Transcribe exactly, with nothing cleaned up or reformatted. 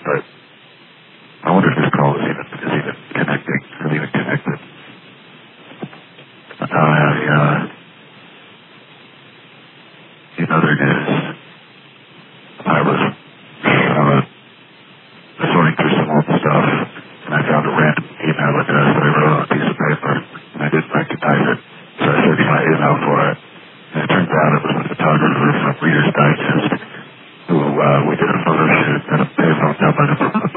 but I wonder if this call is even, is even connecting, is even connected. I have, uh, in other news, I was uh, sorting through some old stuff, and I found a random email address that I wrote on a piece of paper, and I didn't recognize it, so I searched my email for it, and it turns out it was a photographer from Reader's Digest, who uh, we did a photo shoot at a payphone down by the